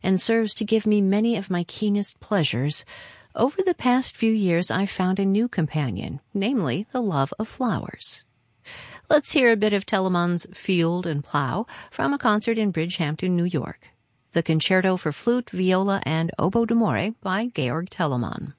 and serves to give me many of my keenest pleasures, over the past few years I've found a new companion, namely the love of flowers. Let's hear a bit of Telemann's Field and Plough from a concert in Bridgehampton, New York. The Concerto for Flute, Viola, and Oboe d'Amore by Georg Telemann.